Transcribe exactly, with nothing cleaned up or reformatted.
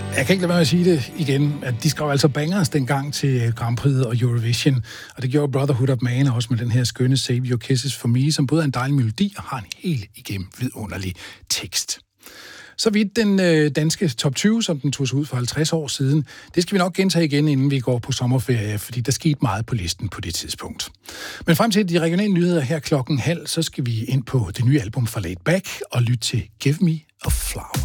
Jeg kan ikke lade være med at sige det igen, at de skrev altså bangers dengang til Grand Prix og Eurovision, og det gjorde Brotherhood of Man også med den her skønne Save Your Kisses for Me, som både er en dejlig melodi og har en helt igennem vidunderlig tekst. Så vidt den øh, danske top tyve, som den tog sig ud for halvtreds år siden, det skal vi nok gentage igen, inden vi går på sommerferie, fordi der skete meget på listen på det tidspunkt. Men frem til de regionale nyheder her klokken halv, så skal vi ind på det nye album fra Laid Back og lytte til Give Me a Flower.